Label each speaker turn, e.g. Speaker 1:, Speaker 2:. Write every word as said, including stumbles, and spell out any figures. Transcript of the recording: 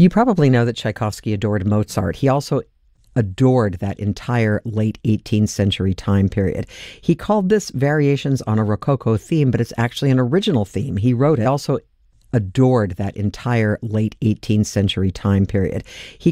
Speaker 1: You probably know that Tchaikovsky adored Mozart. He also adored that entire late eighteenth century time period. He called this variations on a Rococo theme, but it's actually an original theme. He wrote it. Also adored that entire late eighteenth century time period. He